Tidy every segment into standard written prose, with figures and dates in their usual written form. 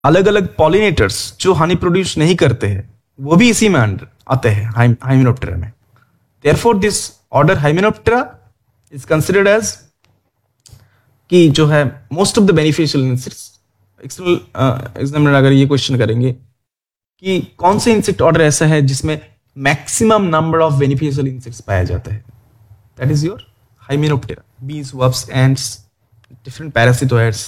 अलग अलग पॉलिनेटर्स जो हनी प्रोड्यूस नहीं करते हैं वो भी इसी में आते हैं हाइमेनोप्टेरा में. Therefore this order Hymenoptera is considered as कि जो है most of the beneficial insects. External examiner अगर ये क्वेश्चन करेंगे कि कौन से इंसेक्ट ऑर्डर ऐसा है जिसमें maximum number of beneficial insects पाया जाता है, दैट इज योर हाइमेनोप्टेरा. बीज, verbs, ends, different पैरासिटोइड्स.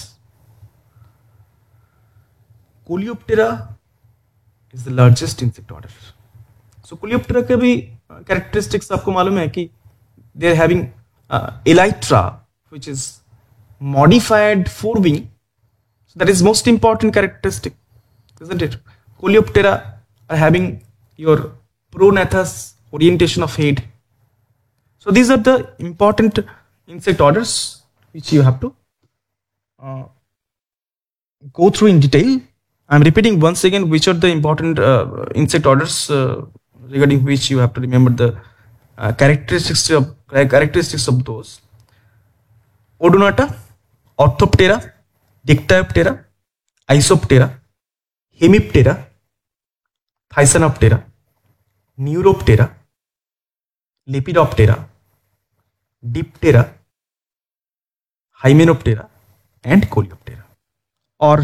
Coleoptera is the largest insect order. So Coleoptera के भी कैरेक्टरिस्टिक्स आपको मालूम है कि they are having elytra which is modified forewing. So that is most important characteristic, isn't it? Coleoptera are having your prognatous orientation of head. So these are the important insect orders which you have to go through in detail. I'm repeating once again which are the important insect orders regarding which you have to remember the characteristics of those. Odonata, Orthoptera, Dictyoptera, Isoptera, Hemiptera, Thysanoptera, Neuroptera, Lepidoptera, Diptera, Hymenoptera, and Coleoptera. Or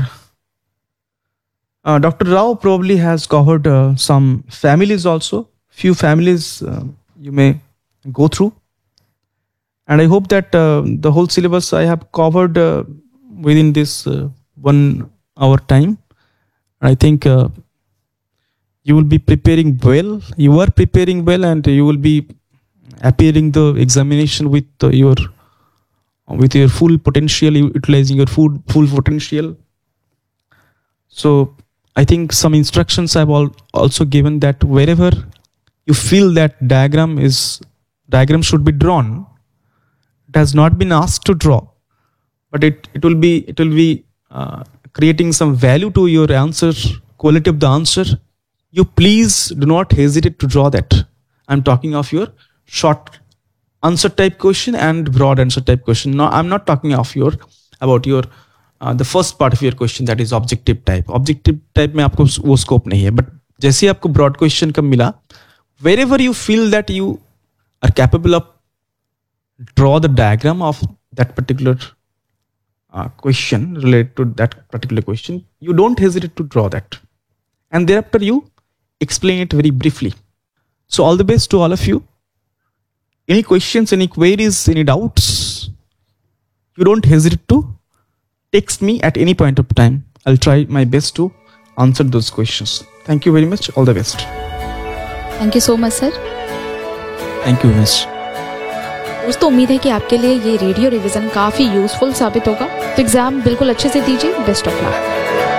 Dr. Rao probably has covered some families also. Few families you may go through. And I hope that the whole syllabus I have covered within this 1 hour time. I think you will be preparing well. You are preparing well, and you will be appearing the examination with your full potential, utilizing your full potential. So I think some instructions I have also given that wherever you feel that diagram should be drawn. It has not been asked to draw, but it will be creating some value to your answer, quality of the answer. You please do not hesitate to draw that. I'm talking of your short answer type question and broad answer type question. No, I'm not talking of about your the first part of your question, that is objective type. Objective type में आपको वो scope नहीं है, but जैसे आपको broad question का मिला, wherever you feel that you are capable of draw the diagram of that particular question related to that particular question, you don't hesitate to draw that, and thereafter you explain it very briefly. So all the best to all of you. Any questions, any queries, any doubts, you don't hesitate to text me at any point of time. I'll try my best to answer those questions. Thank you very much. All the best. Thank you so much, sir. Thank you very much. दोस्तों, उम्मीद है कि आपके लिए ये radio revision काफ़ी useful साबित होगा. तो एग्ज़ाम बिल्कुल अच्छे से दीजिए. Best of luck.